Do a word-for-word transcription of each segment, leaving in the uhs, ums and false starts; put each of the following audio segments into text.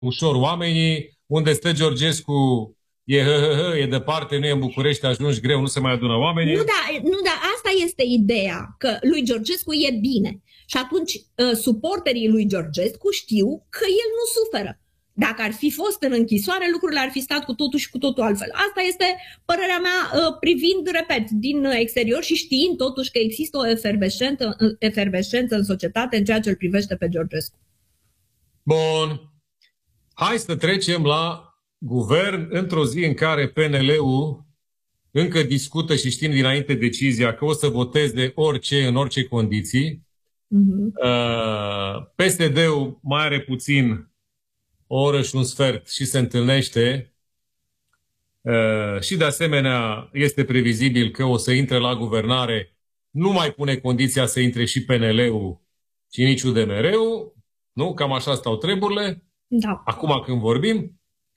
ușor oamenii, unde stă Georgescu e hă, hă, hă, e departe, nu e în București, ajungi greu, nu se mai adună oamenii. Nu, da, nu, da, asta este ideea, că lui Georgescu e bine. Și atunci suporterii lui Georgescu știu că el nu suferă. Dacă ar fi fost în închisoare, lucrurile ar fi stat cu totul și cu totul altfel. Asta este părerea mea privind, repet, din exterior și știind totuși că există o efervescență, efervescență în societate în ceea ce îl privește pe Georgescu. Bun. Hai să trecem la guvern într-o zi în care P N L-ul încă discută și știm dinainte decizia că o să voteze orice, în orice condiții. Uh-huh. P S D-ul mai are puțin o oră și un sfert și se întâlnește și de asemenea este previzibil că o să intre la guvernare, nu mai pune condiția să intre și P N L-ul și nici U D M R-ul, nu? Cam așa stau treburile. Da. Acum când vorbim.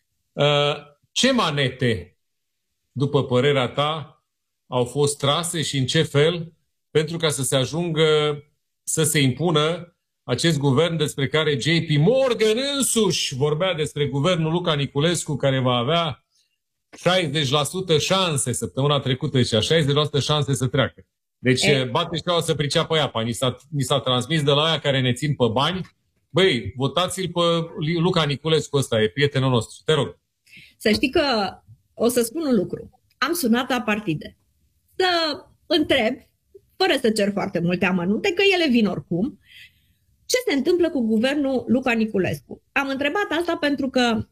Ce manete, după părerea ta, au fost trase și în ce fel pentru ca să se ajungă să se impună acest guvern despre care J P Morgan însuși vorbea despre guvernul Luca Niculescu, care va avea șaizeci la sută șanse, săptămâna trecută zicea, șaizeci la sută șanse să treacă. Deci e. Bate și o să priceapă iapa. Ni s-a, ni s-a transmis de la aia care ne țin pe bani. Băi, votați-l pe Luca Niculescu, ăsta e prietenul nostru. Te rog. Să știi că o să spun un lucru. Am sunat la partide să întreb, fără să cer foarte multe amănunte, că ele vin oricum, ce se întâmplă cu guvernul Luca Niculescu. Am întrebat asta pentru că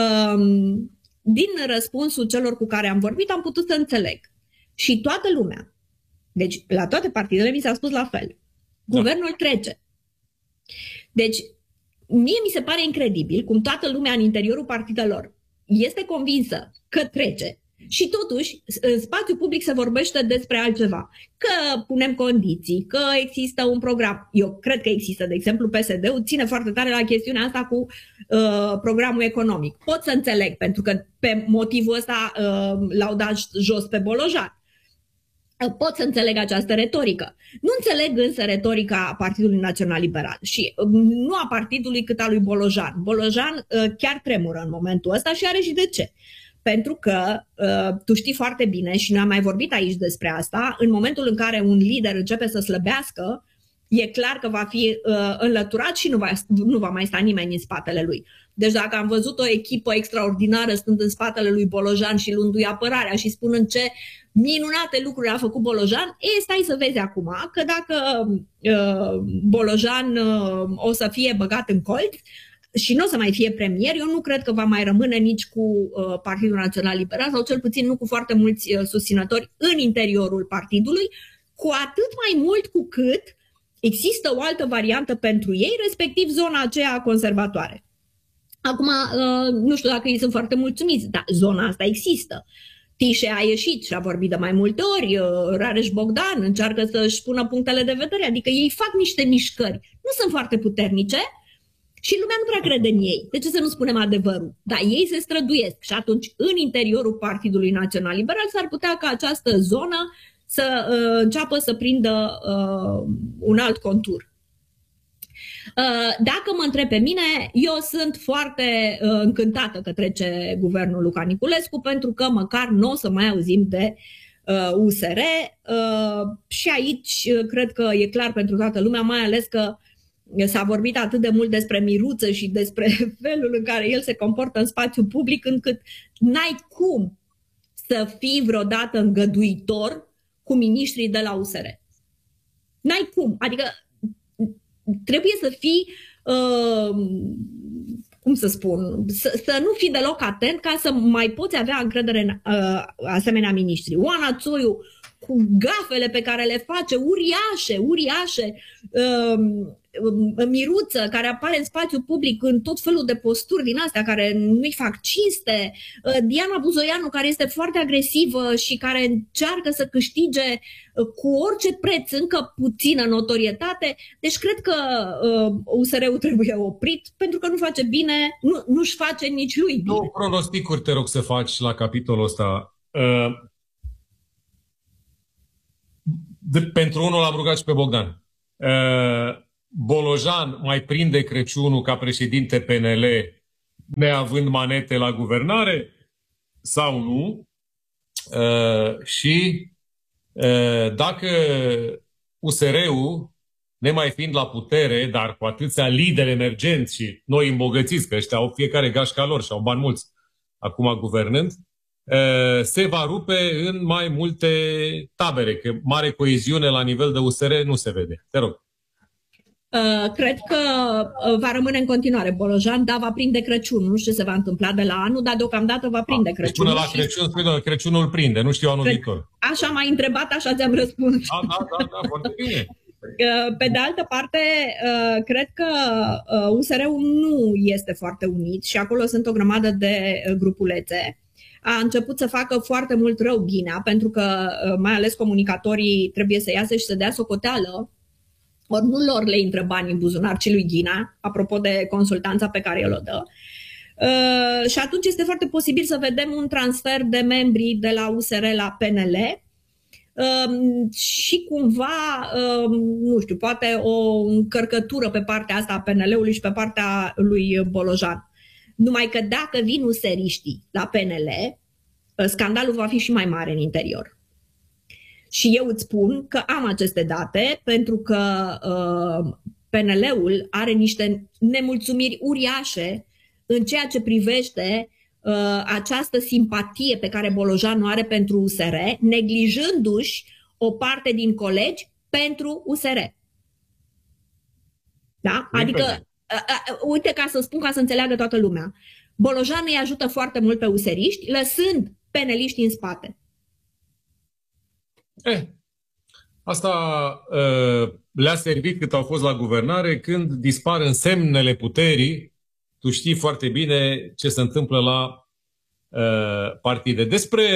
um, din răspunsul celor cu care am vorbit am putut să înțeleg. Și toată lumea, deci la toate partidele mi s-a spus la fel. Guvernul da. trece. Deci mie mi se pare incredibil cum toată lumea în interiorul partidelor este convinsă că trece și totuși în spațiu public se vorbește despre altceva. Că punem condiții, că există un program. Eu cred că există, de exemplu, P S D-ul ține foarte tare la chestiunea asta cu uh, programul economic. Pot să înțeleg, pentru că pe motivul ăsta uh, l-au dat jos pe Bolojan. Pot să înțeleg această retorică. Nu înțeleg însă retorica Partidului Național Liberal și nu a partidului cât a lui Bolojan. Bolojan chiar tremură în momentul ăsta și are și de ce. Pentru că tu știi foarte bine și ne-am mai vorbit aici despre asta, în momentul în care un lider începe să slăbească, e clar că va fi înlăturat și nu va, nu va mai sta nimeni în spatele lui. Deci dacă am văzut o echipă extraordinară stând în spatele lui Bolojan și luându-i apărarea și spunând ce minunate lucruri a făcut Bolojan, e, stai să vezi acum că dacă uh, Bolojan uh, o să fie băgat în colț și nu o să mai fie premier, eu nu cred că va mai rămâne nici cu uh, Partidul Național Liberal sau cel puțin nu cu foarte mulți uh, susținători în interiorul partidului, cu atât mai mult cu cât există o altă variantă pentru ei, respectiv zona aceea conservatoare. Acum, uh, nu știu dacă ei sunt foarte mulțumiți, dar zona asta există. Tișe a ieșit și a vorbit de mai multe ori, Rareș Bogdan încearcă să-și pună punctele de vedere, adică ei fac niște mișcări, nu sunt foarte puternice și lumea nu prea crede în ei. De ce să nu spunem adevărul? Dar ei se străduiesc și atunci în interiorul Partidului Național Liberal s-ar putea ca această zonă să uh, înceapă să prindă uh, un alt contur. Dacă mă întreb pe mine, eu sunt foarte uh, încântată că trece guvernul Luca Niculescu, pentru că măcar nu o să mai auzim de uh, U S R uh, și aici uh, cred că e clar pentru toată lumea, mai ales că s-a vorbit atât de mult despre Miruță și despre felul în care el se comportă în spațiu public, încât n-ai cum să fii vreodată îngăduitor cu miniștrii de la U S R. N-ai cum, adică trebuie să fii, uh, cum să spun, să, să nu fii deloc atent ca să mai poți avea încredere în uh, asemenea miniștri. Oana Țoiu, cu gafele pe care le face, uriașe, uriașe, uh, Miruță, care apare în spațiu public în tot felul de posturi din astea, care nu-i fac cinste, uh, Diana Buzoianu, care este foarte agresivă și care încearcă să câștige uh, cu orice preț încă puțină notorietate. Deci cred că uh, U S R-ul trebuie oprit, pentru că nu face bine, nu, nu-și face nici lui bine. Două pronosticuri te rog să faci la capitolul ăsta. Uh, de, pentru unul l-am rugat și pe Bogdan. Uh, Bolojan mai prinde Crăciunul ca președinte P N L neavând manete la guvernare sau nu. Uh, și uh, dacă U S R-ul, nemai fiind la putere, dar cu atâția lideri emergenți și noi îmbogățiți, că ăștia au fiecare gașca lor și au bani mulți acum guvernând, uh, se va rupe în mai multe tabere, că mare coeziune la nivel de U S R nu se vede. Te rog. Uh, cred că uh, va rămâne în continuare Bolojan, dar va prinde Crăciunul. Nu știu ce se va întâmpla de la anul, dar deocamdată va prinde da, Crăciunul. Deci până la Crăciun, spui, doamne, Crăciunul îl prinde, nu știu anul Cred, viitor. Așa m-ai întrebat, așa ți-am răspuns. Da, da, da, da, foarte bine. Uh, pe de altă parte, uh, cred că uh, U S R-ul nu este foarte unit și acolo sunt o grămadă de uh, grupulețe. A început să facă foarte mult rău Ghinea, pentru că uh, mai ales comunicatorii trebuie să iasă și să dea socoteală. Ori nu lor le intră bani în buzunar, ci lui Ghinea, apropo de consultanța pe care el o dă. Uh, și atunci este foarte posibil să vedem un transfer de membri de la U S R la P N L uh, și cumva, uh, nu știu, poate o încărcătură pe partea asta a P N L-ului și pe partea lui Bolojan. Numai că dacă vin useriștii la P N L, uh, scandalul va fi și mai mare în interior. Și eu îți spun că am aceste date pentru că uh, P N L-ul are niște nemulțumiri uriașe în ceea ce privește uh, această simpatie pe care Bolojan o are pentru U S R, neglijându-și o parte din colegi pentru U S R. Da? Adică, uh, uh, uite, ca să spun, ca să înțeleagă toată lumea, Bolojan îi ajută foarte mult pe useriști, lăsând peneliști în spate. Eh, asta uh, le-a servit cât au fost la guvernare, când dispar însemnele puterii, tu știi foarte bine ce se întâmplă la uh, partide. Despre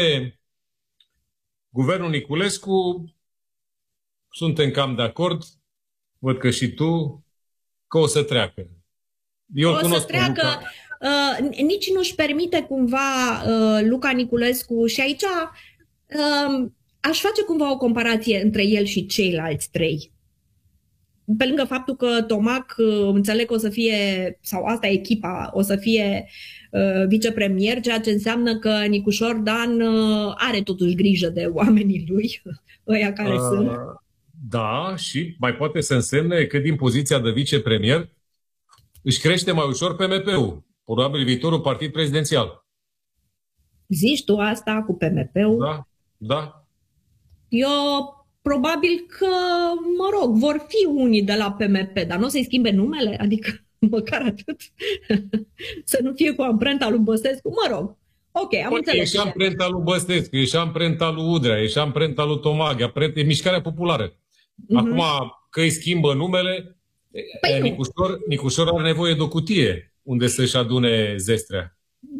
guvernul Niculescu suntem cam de acord, văd că și tu, că o să treacă. Eu o să treacă, uh, nici nu-și permite cumva uh, Luca Niculescu și aici... Uh, Aș face cumva o comparație între el și ceilalți trei. Pe lângă faptul că Tomac, înțeleg că o să fie, sau asta e echipa, o să fie uh, vicepremier, ceea ce înseamnă că Nicușor Dan uh, are totuși grijă de oamenii lui, ăia care uh, sunt. Da, și mai poate să însemne că din poziția de vicepremier își crește mai ușor P M P-ul, probabil viitorul partid prezidențial. Zici tu asta cu P M P-ul? Da, da. Eu probabil că, mă rog, vor fi unii de la P M P, dar nu o să-i schimbe numele? Adică, măcar atât? Să nu fie cu amprenta lui Băsescu? Mă rog, ok, am înțeles. E și amprenta lui Băsescu, e și amprenta lui Udrea, e și amprenta lui Tomag, e mișcarea populară. Acum, uh-huh. că îi schimbă numele, păi Nicușor, Nicușor are nevoie de o cutie unde să-și adune zestrea.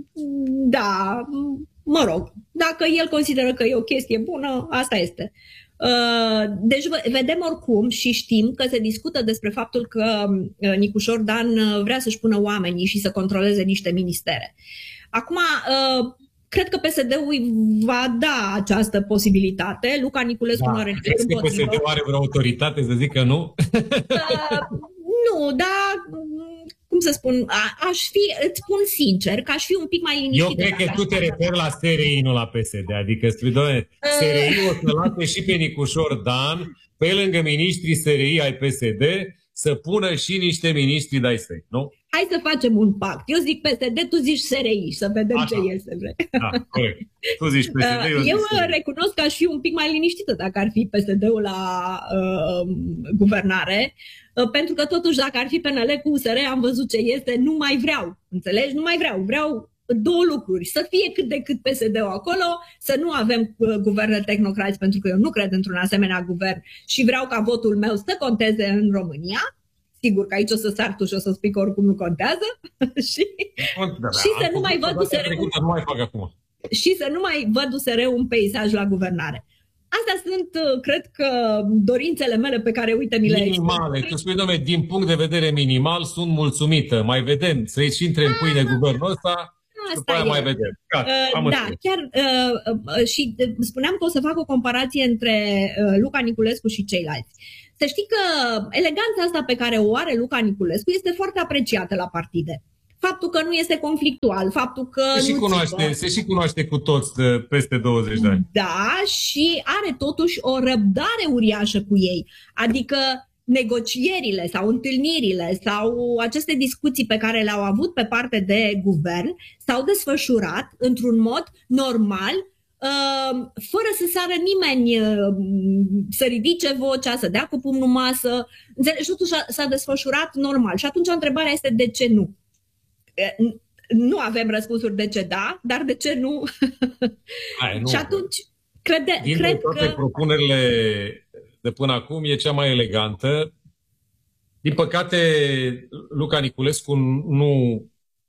Da, mă rog, dacă el consideră că e o chestie bună, asta este. Deci vedem oricum și știm că se discută despre faptul că Nicușor Dan vrea să-și pună oamenii și să controleze niște ministere. Acum, cred că P S D-ul va da această posibilitate. Luca Niculescu da. nu are nimic împotrivă. Crezi că P S D-ul are vreo autoritate să zică nu? Uh, nu, dar... cum să spun, a, aș fi, îți spun sincer, că aș fi un pic mai liniștită. Eu cred că tu te referi la S R I, nu la P S D. Adică, spui, doamne, S R I o să lase și pe Nicușor Dan, pe lângă ministrii S R I ai P S D, să pună și niște ministri de-ai săi, nu? Hai să facem un pact. Eu zic P S D, tu zici S R I, să vedem Așa. ce iese. Da, corect. Tu zici P S D, eu, eu zic recunosc că aș fi un pic mai liniștită dacă ar fi P S D-ul la uh, guvernare, uh, pentru că totuși dacă ar fi P N L cu U S R, am văzut ce este, nu mai vreau. Înțelegi? Nu mai vreau. Vreau două lucruri. Să fie cât de cât P S D-ul acolo, să nu avem uh, guverne tehnocrați, pentru că eu nu cred într-un asemenea guvern și vreau ca votul meu să conteze în România. Sigur că aici o să sar tu și o să spui că oricum nu contează. și da, și să nu mai văd U S R-ul nu mai fac acum. și să nu mai văd U S R-ul un peisaj la guvernare. Astea sunt, cred că, dorințele mele pe care, uite, mi le minimale. Tu spui, dom'le, din punct de vedere minimal, sunt mulțumită. Mai vedem, să-i intre în pâine guvernul ăsta. După aia mai vedem. Gata, uh, da, chiar uh, uh, și uh, spuneam că o să fac o comparație între uh, Luca Niculescu și ceilalți. Să știi că eleganța asta pe care o are Luca Niculescu este foarte apreciată la partide. faptul că nu este conflictual, faptul că se, și nu cunoaște, se și cunoaște cu toți de peste douăzeci de ani. Da, și are totuși o răbdare uriașă cu ei. Adică negocierile sau întâlnirile sau aceste discuții pe care le-au avut pe parte de guvern s-au desfășurat într-un mod normal, fără să sară nimeni să ridice vocea, să dea cu pumnul masă. Înțelegi? Totuși s-a desfășurat normal. Și atunci întrebarea este de ce nu? Nu avem răspunsuri de ce da, dar de ce nu? Hai, nu. Și atunci crede, Dintre cred toate că... propunerile de până acum e cea mai elegantă. Din păcate, Luca Niculescu nu,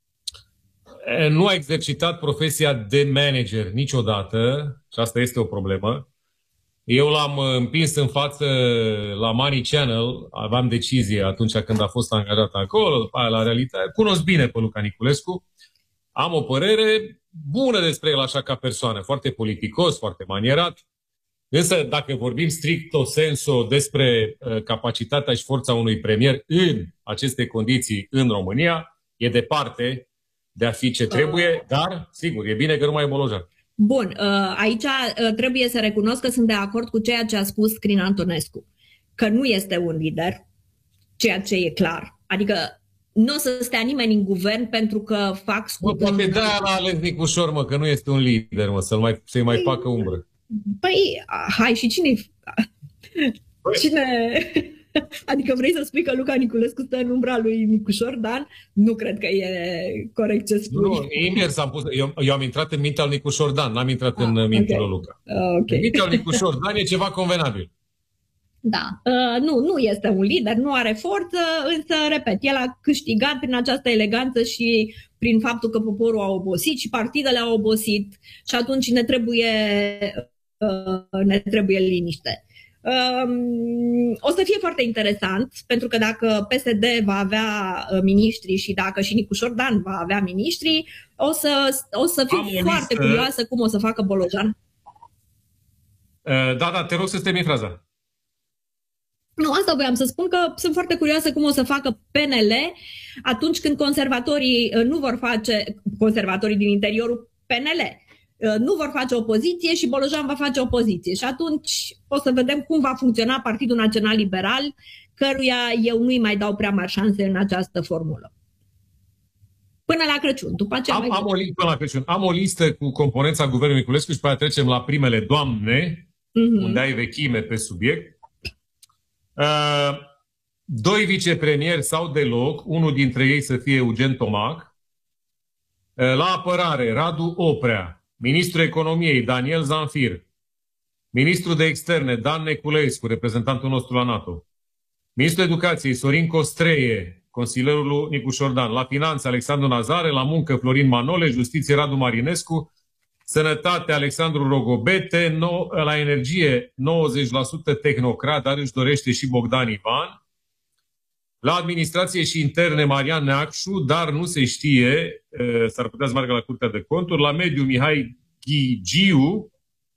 nu a exercitat profesia de manager niciodată și asta este o problemă. Eu l-am împins în față la Money Channel, aveam decizie atunci când a fost angajat acolo, la realitate. Cunosc bine pe Luca Niculescu, am o părere bună despre el așa ca persoană, foarte politicos, foarte manierat. Însă, dacă vorbim stricto sensu despre uh, capacitatea și forța unui premier în aceste condiții în România, e departe de a fi ce trebuie, dar, sigur, e bine că nu mai e Bolojan. Bun, uh, aici uh, trebuie să recunosc că sunt de acord cu ceea ce a spus Crin Antonescu, că nu este un lider, ceea ce e clar. Adică nu o să stea nimeni în guvern pentru că fac scuturi. Poate de-aia l-a ales Nicușor, mă, că nu este un lider, mă, să-l mai, să-i mai facă umbră. Păi, hai, și cine păi. Cine... Adică vrei să spui că Luca Niculescu stă în umbra lui Nicușor Dan? Nu cred că e corect ce spui. Nu, invers am pus. Eu, eu am intrat în mintea lui Nicușor Dan, n-am intrat ah, în mintea lui Luca. Okay. În mintea lui Nicușor Dan e ceva convenabil. Da, uh, nu, nu este un lider, nu are forță, însă, repet, el a câștigat prin această eleganță și prin faptul că poporul a obosit și partidele au obosit și atunci ne trebuie, uh, ne trebuie liniște. Um, o să fie foarte interesant, pentru că dacă P S D va avea miniștri și dacă și Nicușor Dan va avea miniștri, o să, o să fiu foarte listă... curioasă cum o să facă Bolojan. Uh, da, da, te rog să-ți termini fraza. Nu, asta voiam să spun, că sunt foarte curioasă cum o să facă P N L atunci când conservatorii nu vor face, conservatorii din interiorul P N L nu vor face opoziție și Bolojan va face opoziție. Și atunci o să vedem cum va funcționa Partidul Național Liberal, căruia eu nu-i mai dau prea mari șanse în această formulă. Până la Crăciun. După aceea am, mai am, o, până la Crăciun. Am o listă cu componența Guvernului Niculescu și pe aia trecem la primele doamne, uh-huh. unde ai vechime pe subiect. Uh, doi vicepremieri sau deloc, unul dintre ei să fie Eugen Tomac. Uh, la apărare, Radu Oprea. Ministrul Economiei, Daniel Zanfir. Ministrul de Externe, Dan Neculescu, reprezentantul nostru la NATO. Ministrul Educației, Sorin Costreie, consilierul lui Nicușor Dan. La Finanțe, Alexandru Nazare. La Muncă, Florin Manole. Justiție, Radu Marinescu. Sănătate, Alexandru Rogobete. No, la Energie, nouăzeci la sută tehnocrat, dar își dorește și Bogdan Ivan. La Administrație și Interne, Marian Neacșu, dar nu se știe, s-ar putea să meargă la Curtea de Conturi. La Mediu, Mihai Ghigiu.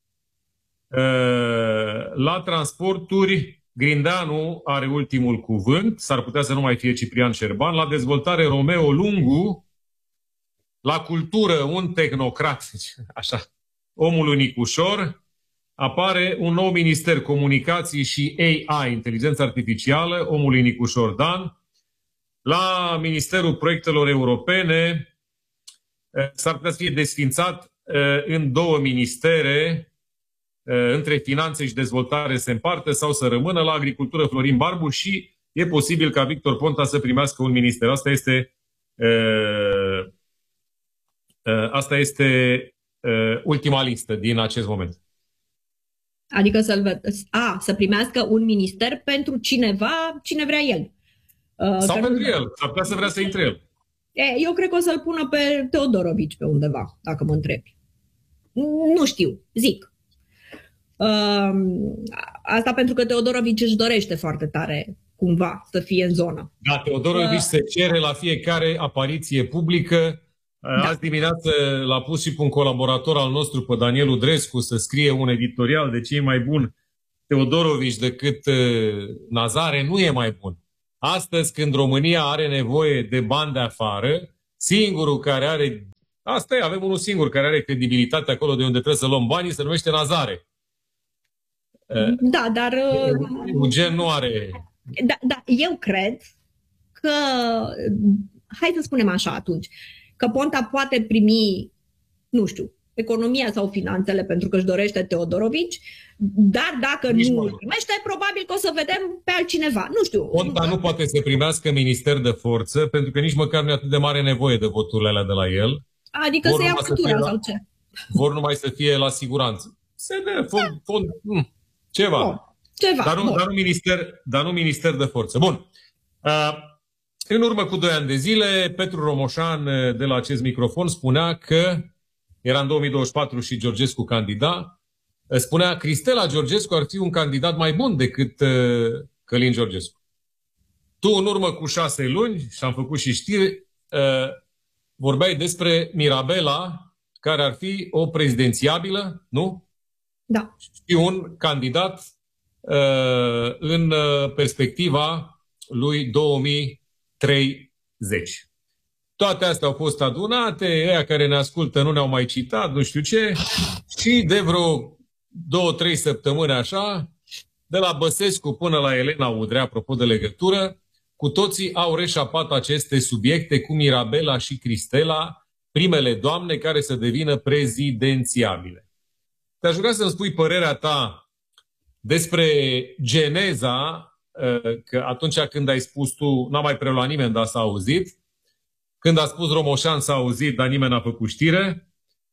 La Transporturi, Grindeanu are ultimul cuvânt, s-ar putea să nu mai fie Ciprian Șerban. La Dezvoltare, Romeo Lungu. La Cultură, un tehnocrat, așa, omul lui Nicușor. Apare un nou minister, Comunicații și A I, Inteligență Artificială, omul lui Nicușor Dan. La Ministerul Proiectelor Europene s-ar putea să fie desfințat în două ministere, între Finanțe și Dezvoltare se împartă sau să rămână. La Agricultură, Florin Barbu, și e posibil ca Victor Ponta să primească un minister. Asta este, asta este ultima listă din acest moment. Adică să-l a, să primească un minister pentru cineva, cine vrea el. Uh, Sau pentru nu... el, s-ar putea să vrea să intre el. E, eu cred că o să-l pună pe Teodorovici pe undeva, dacă mă întrebi. Nu știu, zic. Uh, asta pentru că Teodorovici își dorește foarte tare, cumva, să fie în zonă. Da, Teodorovici uh... se cere la fiecare apariție publică. Da. Azi dimineață l-a pus și pe un colaborator al nostru, pe Daniel Udrescu, să scrie un editorial de ce e mai bun Teodorovici decât uh, Nazare. Nu e mai bun. Astăzi, când România are nevoie de bani de afară, Singurul care are... Asta e, avem unul singur care are credibilitate acolo de unde trebuie să luăm banii, se numește Nazare. Da, dar... Eugen nu are... Da, da, eu cred că... Hai să spunem așa atunci, că Ponta poate primi, nu știu, economia sau finanțele pentru că își dorește Teodorovici, dar dacă nici nu îl primește, probabil că o să vedem pe altcineva. Nu știu. Ponta nu poate să primească minister de forță pentru că nici măcar nu e atât de mare nevoie de voturile alea de la el. Adică vor să ia cultura sau ce? Vor numai să fie la siguranță. Se dă fond, da. fond, ceva. Bun. Ceva. Dar nu, dar, nu minister, dar nu minister de forță. Bun. Uh, în urmă cu doi ani de zile, Petru Romoșan de la acest microfon spunea că era în două mii douăzeci și patru și Georgescu candida. Spunea Cristela Georgescu ar fi un candidat mai bun decât uh, Călin Georgescu. Tu, în urmă cu șase luni, și am făcut și știri, uh, vorbeai despre Mirabela, care ar fi o prezidențiabilă, nu? Da. Și un candidat uh, în uh, perspectiva lui două mii treizeci. Toate astea au fost adunate, ăia care ne ascultă nu ne-au mai citat, nu știu ce, și de vreo două, trei săptămâni așa, de la Băsescu până la Elena Udrea, apropo de legătură, cu toții au reșapat aceste subiecte cu Mirabela și Cristela, primele doamne care să devină prezidențiabile. Te-aș vrea să-mi spui părerea ta despre geneza, că atunci când ai spus tu, n-a mai preluat nimeni, dar s-a auzit. Când a spus Romoșan s-a auzit, dar nimeni n-a făcut știre.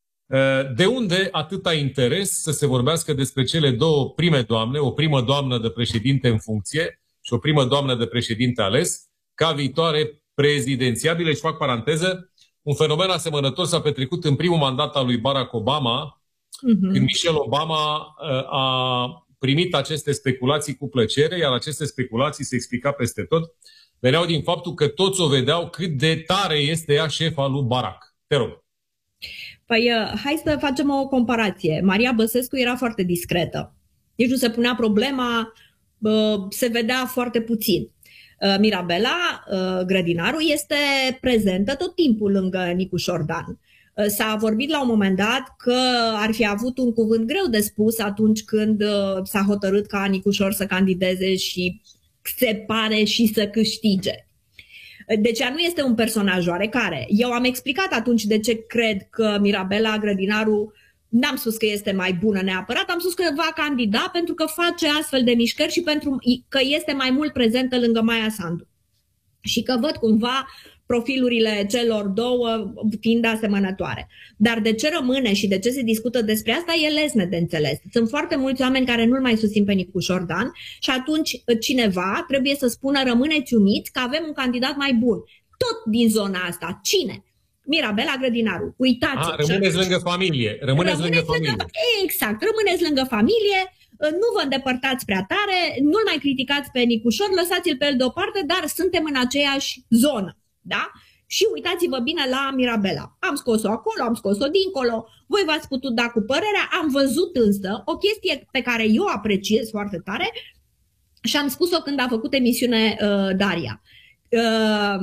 De unde atâta interes să se vorbească despre cele două prime doamne, o primă doamnă de președinte în funcție și o primă doamnă de președinte ales, ca viitoare prezidențiabile? Și fac paranteză, un fenomen asemănător s-a petrecut în primul mandat al lui Barack Obama, uh-huh. când Michelle Obama a primit aceste speculații cu plăcere, iar aceste speculații se explica peste tot, veneau din faptul că toți o vedeau cât de tare este ea șefa lui Barack. Te rog. Păi, hai să facem o comparație. Maria Băsescu era foarte discretă. Nici nu se punea problema, se vedea foarte puțin. Mirabela Grădinaru este prezentă tot timpul lângă Nicu Șordan. S-a vorbit la un moment dat că ar fi avut un cuvânt greu de spus atunci când s-a hotărât ca Nicușor să candideze și se pare și să câștige. Deci ea nu este un personaj oarecare. Eu am explicat atunci de ce cred că Mirabela Grădinaru, n-am spus că este mai bună neapărat, am spus că va candida pentru că face astfel de mișcări și pentru că este mai mult prezentă lângă Maia Sandu. Și că văd cumva profilurile celor două fiind asemănătoare. Dar de ce rămâne și de ce se discută despre asta e lesne de înțeles. Sunt foarte mulți oameni care nu-l mai susțin pe Nicu Șordan și atunci cineva trebuie să spună rămâneți uniți că avem un candidat mai bun. Tot din zona asta. Cine? Mirabela Grădinaru. Uitați-vă. Rămâneți lângă familie. Rămâneți, rămâneți lângă familie. Lângă, exact. Rămâneți lângă familie. Nu vă îndepărtați prea tare. Nu-l mai criticați pe Nicușor. Lăsați-l pe el deoparte, dar suntem în aceeași zonă. Da? Și uitați-vă bine la Mirabela. Am scos-o acolo, am scos-o dincolo, voi v-ați putut da cu părerea, am văzut însă o chestie pe care eu apreciez foarte tare și am spus-o când a făcut emisiune uh, Daria. Uh,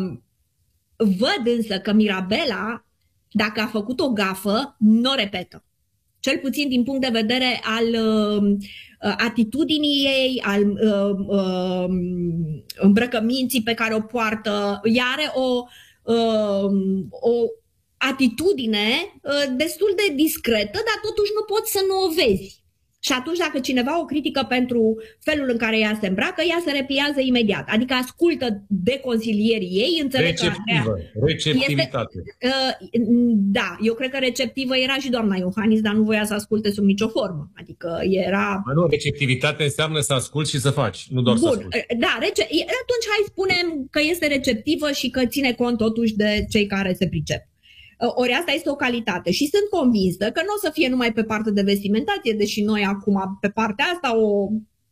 văd însă că Mirabela, dacă a făcut o gafă, nu o repetă. Cel puțin din punct de vedere al uh, atitudinii ei, al uh, uh, îmbrăcăminții pe care o poartă. Ea are o, uh, o atitudine uh, destul de discretă, dar totuși nu poți să nu o vezi. Și atunci dacă cineva o critică pentru felul în care ea se îmbracă, ea se repliază imediat. Adică ascultă de consilierii ei, înțeleg receptivă, că... receptivitate. Este, uh, da, eu cred că receptivă era și doamna Iohannis, dar nu voia să asculte sub nicio formă. Adică era... Mă, nu, receptivitate înseamnă să asculți și să faci, nu doar Bun, să asculti. Da, rece... atunci hai spunem că este receptivă și că ține cont totuși de cei care se pricep. Ori asta este o calitate și sunt convinsă că nu o să fie numai pe partea de vestimentație, deși noi acum pe partea asta o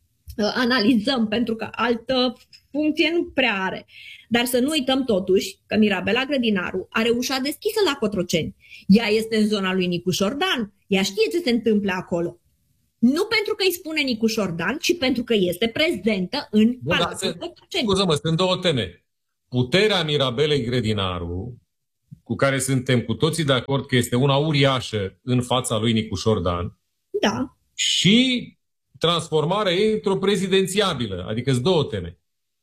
analizăm pentru că altă funcție nu prea are. Dar să nu uităm totuși că Mirabela Grădinaru are ușa deschisă la Cotroceni. Ea este în zona lui Nicu Șordan. Ea știe ce se întâmplă acolo. Nu pentru că îi spune Nicu Șordan, ci pentru că este prezentă în Bun, Palatul da, Cotroceni. Scuză-mă, sunt două teme. Puterea Mirabelei Grădinaru cu care suntem cu toții de acord că este una uriașă în fața lui Nicușor Dan. Da. Și transformarea ei într-o prezidențiabilă. Adică sunt două teme.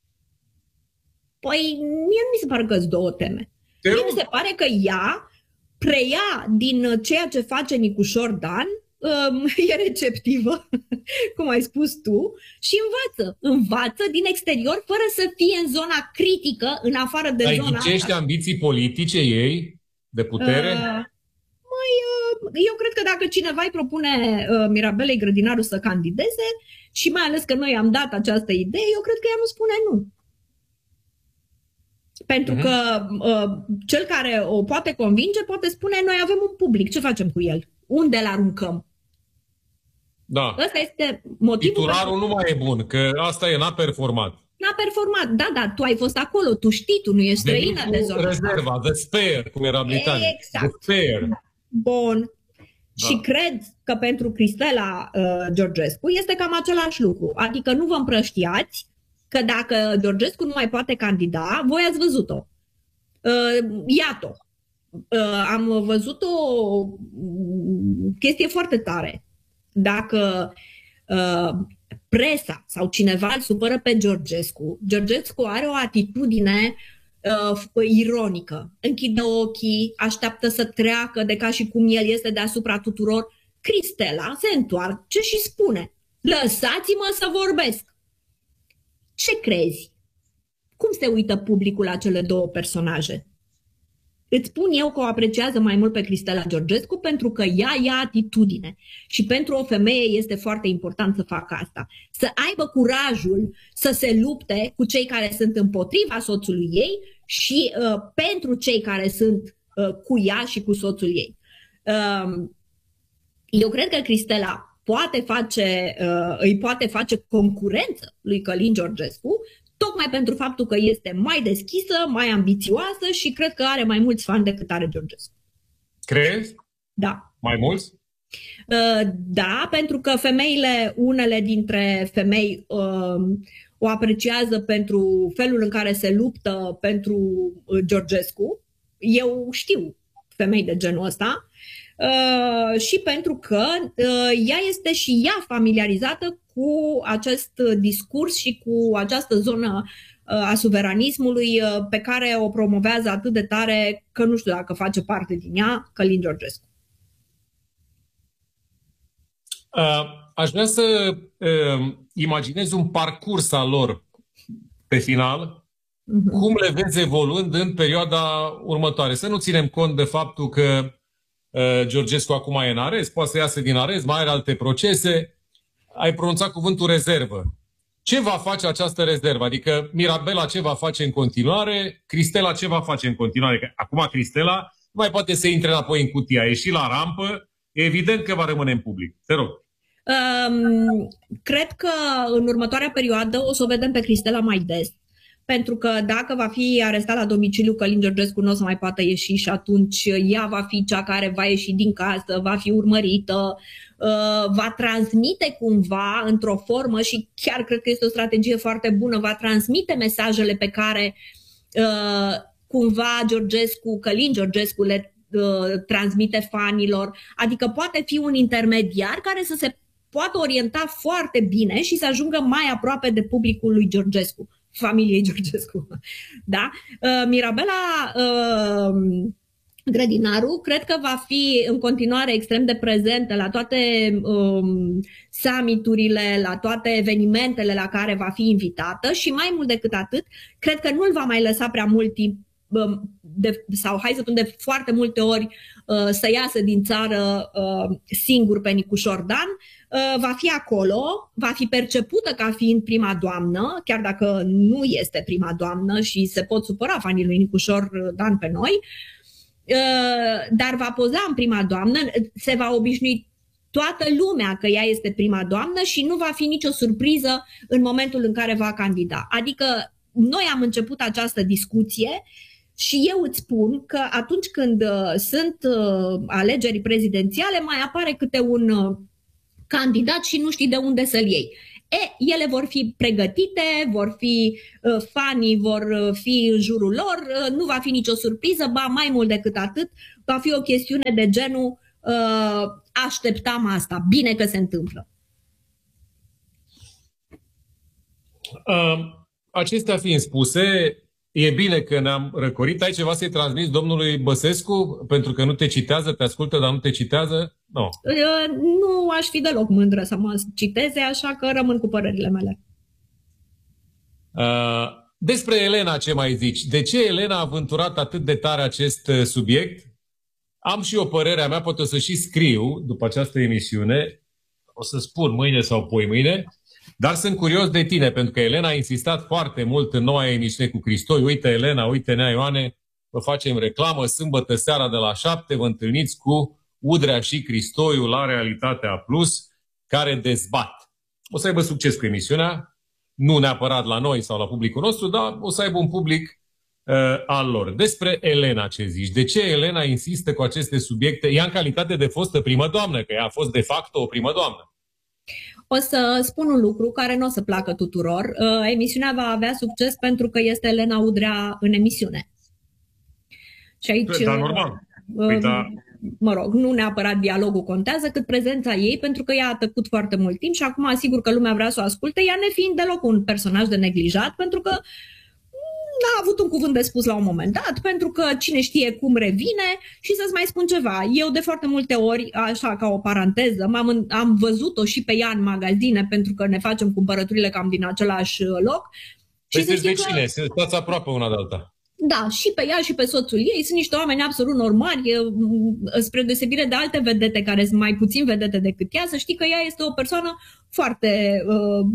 Păi, mie nu mi se pare că sunt două teme. Te mie rog. mi se pare că ea preia din ceea ce face Nicușor Dan, e receptivă, cum ai spus tu, și învață. Învață din exterior, fără să fie în zona critică, în afară de Ai zona ghicești asta. ambiții politice ei, de putere? Uh, mai, uh, eu cred că dacă cineva îi propune uh, Mirabelei Grădinaru să candideze, și mai ales că noi am dat această idee, eu cred că ea nu spune nu. Pentru uh-huh. că uh, cel care o poate convinge poate spune noi avem un public, ce facem cu el? Unde îl aruncăm? Da. Ăsta este motivul. Titularul nu mai e bun, că asta e, n-a performat. N-a performat, da, da, tu ai fost acolo, tu știi, tu nu ești străină de zona. Rezerva, the spare, cum era britanic. Exact. The spare. Bun. Da. Și cred că pentru Cristela uh, Georgescu este cam același lucru. Adică nu vă împrăștiați că dacă Georgescu nu mai poate candida, voi ați văzut-o. Uh, iată. Uh, am văzut o chestie foarte tare. Dacă uh, presa sau cineva îl supără pe Georgescu, Georgescu are o atitudine uh, ironică. Închide ochii, așteaptă să treacă de ca și cum el este deasupra tuturor. Cristela se întoarce și spune: lăsați-mă să vorbesc. Ce crezi? Cum se uită publicul la cele două personaje? Îți spun eu că o apreciază mai mult pe Cristela Georgescu pentru că ea ia atitudine. Și pentru o femeie este foarte important să facă asta. Să aibă curajul să se lupte cu cei care sunt împotriva soțului ei și uh, pentru cei care sunt uh, cu ea și cu soțul ei. Uh, eu cred că Cristela poate face, uh, îi poate face concurență lui Călin Georgescu, tocmai pentru faptul că este mai deschisă, mai ambițioasă și cred că are mai mulți fani decât are Georgescu. Crezi? Da. Mai mulți? Uh, da, pentru că femeile, unele dintre femei uh, o apreciază pentru felul în care se luptă pentru Georgescu. Eu știu femei de genul ăsta. Uh, și pentru că uh, ea este și ea familiarizată cu acest discurs și cu această zonă uh, a suveranismului uh, pe care o promovează atât de tare că nu știu dacă face parte din ea Călin Georgescu. Uh, aș vrea să uh, imaginez un parcurs al lor pe final, uh-huh. cum le vezi evoluând în perioada următoare. Să nu ținem cont de faptul că uh, Georgescu acum e în arest, poate să iasă din arest, mai are alte procese. Ai pronunțat cuvântul rezervă. Ce va face această rezervă? Adică Mirabela ce va face în continuare? Cristela ce va face în continuare? Că acum Cristela nu mai poate să intre înapoi în cutie. A ieșit la rampă, e evident că va rămâne în public. Te rog. Um, cred că în următoarea perioadă o să o vedem pe Cristela mai des. Pentru că dacă va fi arestat la domiciliu, Călin Georgescu nu o să mai poată ieși și atunci ea va fi cea care va ieși din casă, va fi urmărită, va transmite cumva într-o formă și chiar cred că este o strategie foarte bună, va transmite mesajele pe care cumva Georgescu, Călin Georgescu le transmite fanilor. Adică poate fi un intermediar care să se poată orienta foarte bine și să ajungă mai aproape de publicul lui Georgescu, familiei Georgescu. Da? Uh, Mirabela uh, Grădinaru cred că va fi în continuare extrem de prezentă la toate um, summiturile, la toate evenimentele la care va fi invitată și mai mult decât atât, cred că nu-l va mai lăsa prea mult timp de, sau hai să spun de foarte multe ori uh, să iasă din țară uh, singur pe Nicușor Dan, uh, va fi acolo, va fi percepută ca fiind prima doamnă, chiar dacă nu este prima doamnă și se pot supăra fanii lui Nicușor Dan pe noi, uh, dar va poza în prima doamnă, se va obișnui toată lumea că ea este prima doamnă și nu va fi nicio surpriză în momentul în care va candida. Adică noi am început această discuție și eu îți spun că atunci când uh, sunt uh, alegeri prezidențiale, mai apare câte un uh, candidat și nu știi de unde să-l iei. E, ele vor fi pregătite, vor fi uh, fanii, vor fi în jurul lor, uh, nu va fi nicio surpriză, ba mai mult decât atât, va fi o chestiune de genul uh, așteptam asta, bine că se întâmplă. Uh, acestea fiind spuse, e bine că ne-am răcorit. Ai ceva să-i transmiți domnului Băsescu? Pentru că nu te citează, te ascultă, dar nu te citează? No. Uh, nu aș fi deloc mândră să mă citeze, așa că rămân cu părerile mele. Uh, despre Elena ce mai zici? De ce Elena a aventurat atât de tare acest subiect? Am și o părerea mea, poate o să și scriu după această emisiune. O să spun mâine sau poi mâine. Dar sunt curios de tine, pentru că Elena a insistat foarte mult în noua emisiune cu Cristoi. Uite, Elena, uite, Nea Ioane, vă facem reclamă, sâmbătă seara de la șapte, vă întâlniți cu Udrea și Cristoiu la Realitatea Plus, care dezbat. O să aibă succes cu emisiunea, nu neapărat la noi sau la publicul nostru, dar o să aibă un public uh, al lor. Despre Elena ce zici? De ce Elena insistă cu aceste subiecte? Ea în calitate de fostă primă doamnă, că ea a fost de facto o primă doamnă. O să spun un lucru care nu o să placă tuturor. Uh, emisiunea va avea succes pentru că este Elena Udrea în emisiune. Și aici, da, normal. Păi, da. Mă rog, nu neapărat dialogul contează, cât prezența ei, pentru că ea a tăcut foarte mult timp și acum asigur că lumea vrea să o asculte, ea nefiind deloc un personaj de neglijat, pentru că n-a avut un cuvânt de spus la un moment dat, pentru că cine știe cum revine. Și să-ți mai spun ceva, eu de foarte multe ori, așa ca o paranteză, m-am, am văzut-o și pe ea în magazine, pentru că ne facem cumpărăturile cam din același loc. Păi sunteți vecine, că... stați aproape una de alta. Da, și pe ea și pe soțul ei sunt niște oameni absolut normali, spre deosebire de alte vedete care sunt mai puțin vedete decât ea, să știi că ea este o persoană foarte... Uh,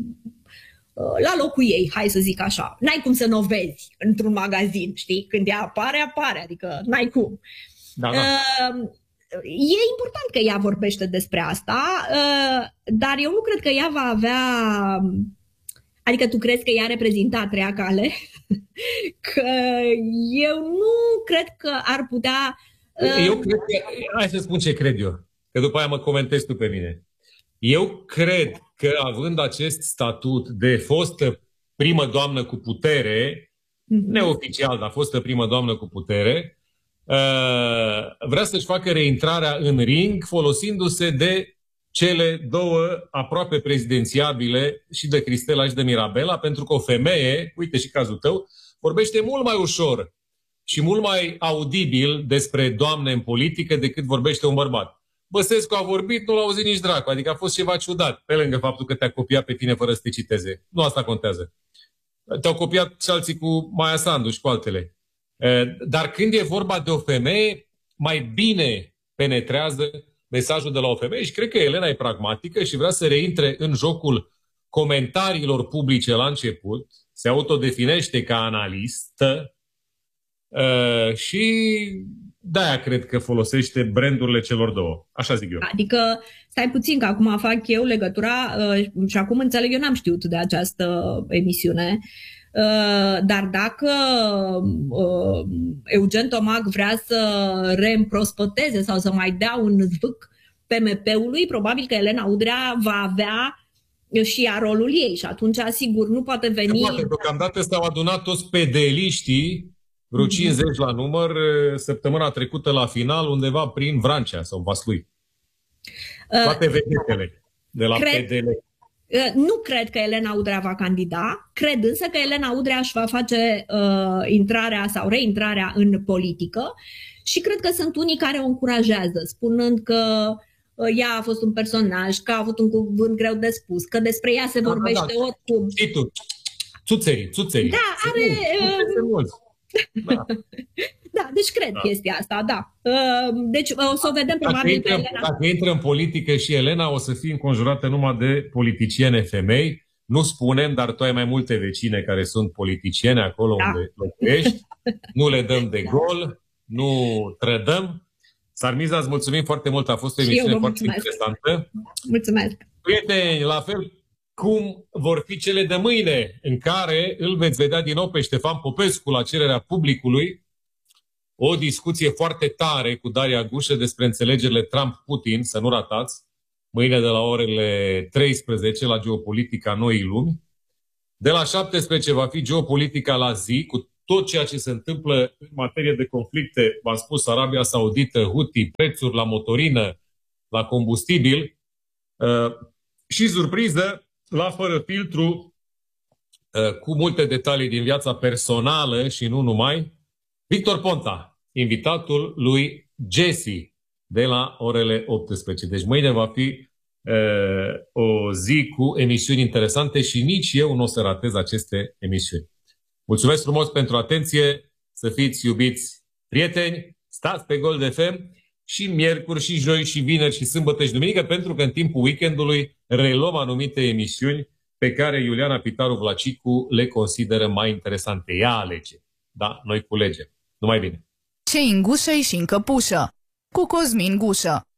la locul ei, hai să zic așa. N-ai cum să nu o vezi într-un magazin, știi? Când ea apare, apare, adică n-ai cum. Da, da. Uh, e important că ea vorbește despre asta, uh, dar eu nu cred că ea va avea... Adică tu crezi că ea reprezintă a treia cale? Că eu nu cred că ar putea... Uh... Eu cred că... Hai să spun ce cred eu, că după aia mă comentezi tu pe mine. Eu cred că, având acest statut de fostă primă doamnă cu putere, mm-hmm. neoficial, dar fostă primă doamnă cu putere, vrea să-și facă reintrarea în ring folosindu-se de cele două aproape prezidențiabile, și de Cristela și de Mirabela, pentru că o femeie, uite și cazul tău, vorbește mult mai ușor și mult mai audibil despre doamne în politică decât vorbește un bărbat. Băsescu a vorbit, nu l-a auzit nici dracu, adică a fost ceva ciudat, pe lângă faptul că te-a copiat pe tine fără să te citeze. Nu asta contează. Te-au copiat și alții cu Maia Sandu și cu altele. Dar când e vorba de o femeie, mai bine penetrează mesajul de la o femeie și cred că Elena e pragmatică și vrea să reintre în jocul comentariilor publice la început, se autodefinește ca analistă și de-aia cred că folosește brandurile celor două. Așa zic eu. Adică, stai puțin că acum fac eu legătura uh, și acum înțeleg, eu n-am știut de această emisiune, uh, dar dacă uh, Eugen Tomac vrea să reîmprospăteze sau să mai dea un zvâc P M P-ului, probabil că Elena Udrea va avea și ea rolul ei și atunci, sigur, nu poate veni... Poate, deocamdată s-au adunat toți pedeliștii, vreo cincizeci la număr, săptămâna trecută la final, undeva prin Vrancea sau Vaslui. Toate vedetele de la cred, P D L. Nu cred că Elena Udrea va candida, cred însă că Elena Udrea își va face uh, intrarea sau reintrarea în politică și cred că sunt unii care o încurajează, spunând că uh, ea a fost un personaj, că a avut un cuvânt greu de spus, că despre ea se da, vorbește da, da. oricum. Și tu, țuțerii, țuțerii. Da, are... mulți, Da. Da, deci cred da. chestia asta, da. Deci o să o vedem probabil intră, pe Elena. Dacă intră în politică și Elena, o să fie înconjurată numai de politiciene femei. Nu spunem, dar tu ai mai multe vecine care sunt politiciene acolo da. unde locuiești. Nu le dăm de gol, nu trădăm. Sarmiza, îți mulțumim foarte mult, a fost o emisiune foarte interesantă. Mulțumesc. Prieteni, la fel cum vor fi cele de mâine, în care îl veți vedea din nou pe Ștefan Popescu la cererea publicului, o discuție foarte tare cu Daria Gușă despre înțelegerile Trump-Putin, să nu ratați. mâine de la orele treisprezece la Geopolitica Noii Lumi. De la șaptesprezece va fi Geopolitica la zi, cu tot ceea ce se întâmplă în materie de conflicte, v-am spus, Arabia Saudită, Houthi, prețuri la motorină, la combustibil uh, și surpriză, la Fără Filtru, uh, cu multe detalii din viața personală și nu numai, Victor Ponta, invitatul lui Jesse, de la orele optsprezece. Deci mâine va fi uh, o zi cu emisiuni interesante și nici eu nu o să ratez aceste emisiuni. Mulțumesc frumos pentru atenție, să fiți iubiți prieteni, stați pe Gold F M și miercuri, și joi, și vineri, și sâmbătă, și duminică, pentru că în timpul weekendului reluăm anumite emisiuni pe care Iuliana Pitaru Vlacicu le consideră mai interesante. Ea alege. Da, noi culegem. Numai bine. Ce în gușă și în căpușă, cu Cosmin Gușă.